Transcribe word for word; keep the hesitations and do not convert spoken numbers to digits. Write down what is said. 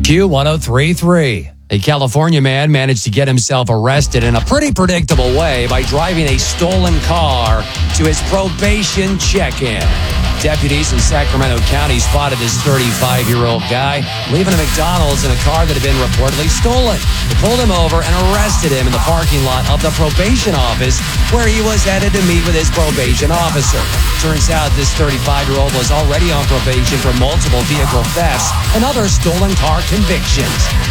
Q one oh three point three. A California man managed to get himself arrested in a pretty predictable way by driving a stolen car to his probation check-in. Deputies in Sacramento County spotted this thirty-five-year-old guy leaving a McDonald's in a car that had been reportedly stolen. They pulled him over and arrested him in the parking lot of the probation office where he was headed to meet with his probation officer. Turns out this thirty-five-year-old was already on probation for multiple vehicle thefts and other stolen car convictions.